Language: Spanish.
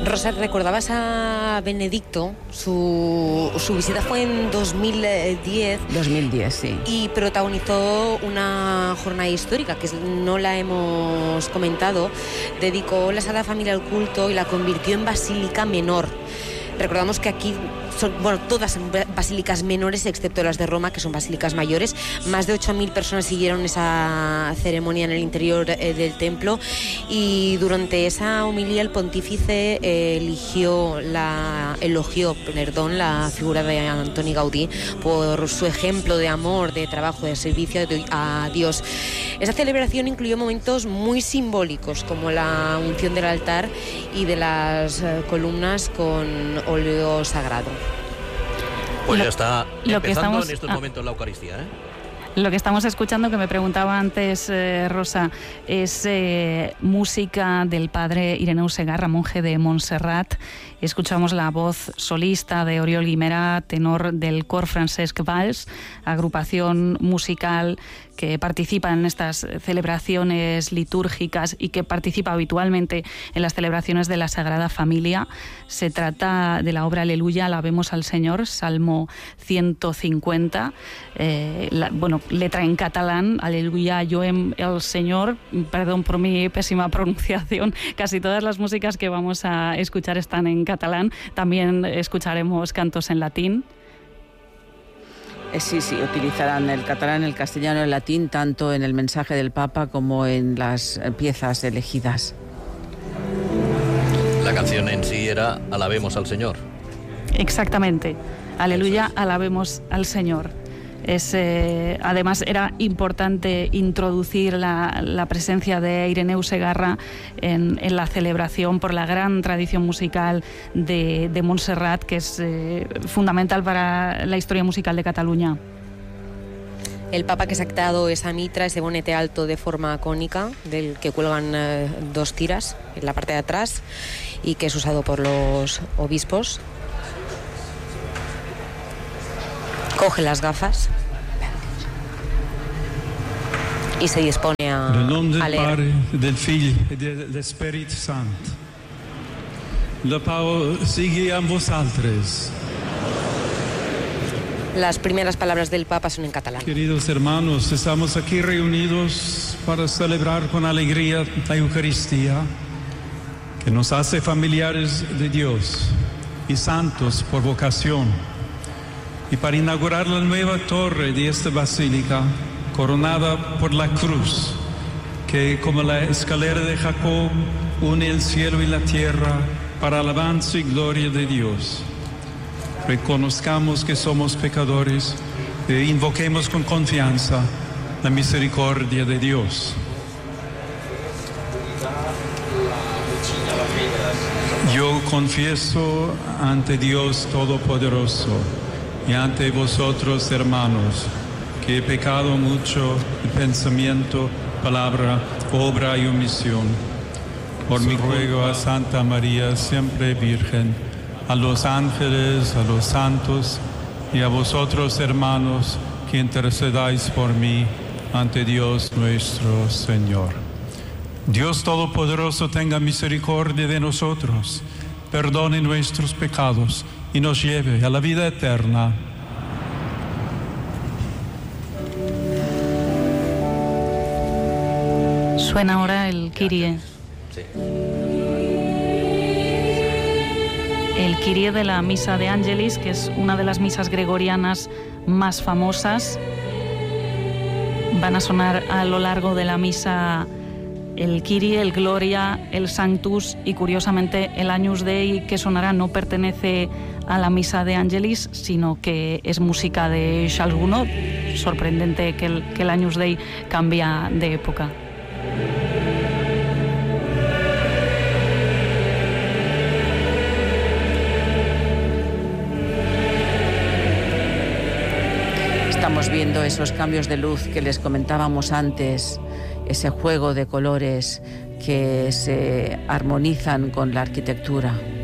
Rosa, recordabas a Benedicto, su visita fue en 2010. 2010, sí. Y protagonizó una jornada histórica, que no la hemos comentado. Dedicó la Sagrada Familia al culto y la convirtió en basílica menor. Recordamos que aquí son, todas son basílicas menores, excepto las de Roma, que son basílicas mayores. Más de 8.000 personas siguieron esa ceremonia en el interior del templo, y durante esa homilía el pontífice elogió la figura de Antoni Gaudí por su ejemplo de amor, de trabajo, de servicio a Dios. Esa celebración incluyó momentos muy simbólicicos, como la unción del altar y de las columnas con óleo sagrado. Pues ya está empezando en estos momentos la Eucaristía, Lo que estamos escuchando, que me preguntaba antes Rosa, es música del padre Ireneu Segarra, monje de Montserrat. Escuchamos la voz solista de Oriol Guimerà, tenor del Cor Francesc Valls, agrupación musical que participa en estas celebraciones litúrgicas y que participa habitualmente en las celebraciones de la Sagrada Familia. Se trata de la obra Aleluya, alabemos al Señor, Salmo 150, letra en catalán, Aleluya, lloem el Señor. Perdón por mi pésima pronunciación. Casi todas las músicas que vamos a escuchar están en catalán. También escucharemos cantos en latín. Sí, utilizarán el catalán, el castellano, el latín, tanto en el mensaje del Papa como en las piezas elegidas. La canción en sí era Alabemos al Señor. Exactamente. Aleluya, alabemos al Señor. Además era importante introducir la presencia de Ireneu Segarra en la celebración por la gran tradición musical de Montserrat, que es fundamental para la historia musical de Cataluña. El Papa que se ha quitado esa mitra, ese bonete alto de forma cónica, del que cuelgan 2 tiras en la parte de atrás y que es usado por los obispos. Coge las gafas y se dispone a leer. Nel nom del Padre, del Figlio e dell'Espíritu Santo. La pau sigui amb vosaltres. Las primeras palabras del Papa son en catalán. Queridos hermanos, estamos aquí reunidos para celebrar con alegría la Eucaristía, que nos hace familiares de Dios y santos por vocación. Y para inaugurar la nueva torre de esta basílica, coronada por la cruz, que como la escalera de Jacob une el cielo y la tierra para alabanza y gloria de Dios. Reconozcamos que somos pecadores e invoquemos con confianza la misericordia de Dios. Yo confieso ante Dios Todopoderoso y ante vosotros, hermanos, que he pecado mucho en pensamiento, palabra, obra y omisión. Por mi ruego a Santa María, siempre Virgen, a los ángeles, a los santos y a vosotros, hermanos, que intercedáis por mí ante Dios nuestro Señor. Dios Todopoderoso tenga misericordia de nosotros, perdone nuestros pecados y nos lleve a la vida eterna. Suena ahora el Kyrie. Sí. El Kyrie de la Misa de Angelis, que es una de las misas gregorianas más famosas. Van a sonar a lo largo de la misa el Kyrie, el Gloria, el Sanctus y curiosamente el Agnus Dei que sonará no pertenece a la misa de Angelis, sino que es música de Charles Gounod. Sorprendente que el Agnus Dei cambia de época. Estamos viendo esos cambios de luz que les comentábamos antes, ese juego de colores que se armonizan con la arquitectura.